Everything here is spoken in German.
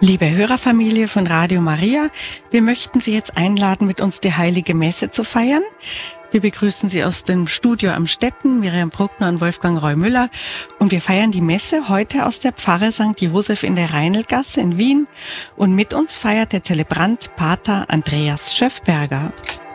Liebe Hörerfamilie von Radio Maria, wir möchten Sie jetzt einladen, mit uns die Heilige Messe zu feiern. Wir begrüßen Sie aus dem Studio am Stetten, Miriam Bruckner und Wolfgang Reumüller. Und wir feiern die Messe heute aus der Pfarre St. Josef in der Reinlgasse in Wien. Und mit uns feiert der Zelebrant Pater Andreas Schöffberger.